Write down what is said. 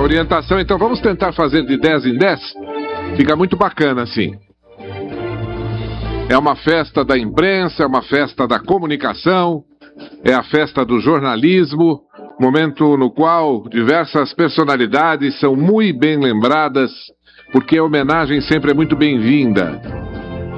orientação, então vamos tentar fazer de 10 em 10? Fica muito bacana assim. É uma festa da imprensa, é uma festa da comunicação, é a festa do jornalismo, momento no qual diversas personalidades são muito bem lembradas, porque a homenagem sempre é muito bem-vinda.